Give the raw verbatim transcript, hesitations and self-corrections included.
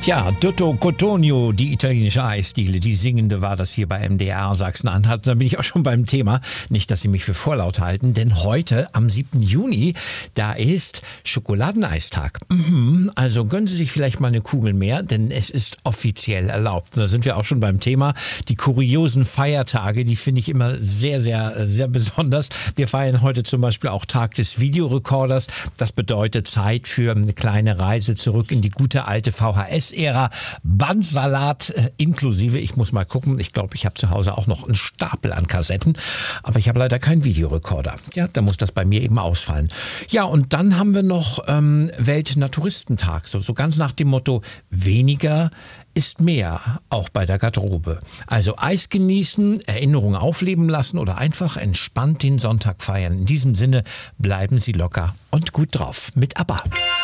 Tja, Tutto Cottonio, die italienische Eisdiele, die singende war das hier bei M D R Sachsen-Anhalt. Da bin ich auch schon beim Thema. Nicht, dass Sie mich für vorlaut halten, denn heute, am siebten Juni, da ist Schokoladeneistag. Mhm, also gönnen Sie sich vielleicht mal eine Kugel mehr, denn es ist offiziell erlaubt. Da sind wir auch schon beim Thema. Die kuriosen Feiertage, die finde ich immer sehr, sehr, sehr besonders. Wir feiern heute zum Beispiel auch Tag des Videorekorders. Das bedeutet Zeit für eine kleine Reise zurück in die gute alte V H S Ära, Bandsalat äh, inklusive. Ich muss mal gucken. Ich glaube, ich habe zu Hause auch noch einen Stapel an Kassetten. Aber ich habe leider keinen Videorekorder. Ja, da muss das bei mir eben ausfallen. Ja, und dann haben wir noch ähm, Weltnaturistentag. So, so ganz nach dem Motto, weniger ist mehr, auch bei der Garderobe. Also Eis genießen, Erinnerungen aufleben lassen oder einfach entspannt den Sonntag feiern. In diesem Sinne bleiben Sie locker und gut drauf mit ABBA.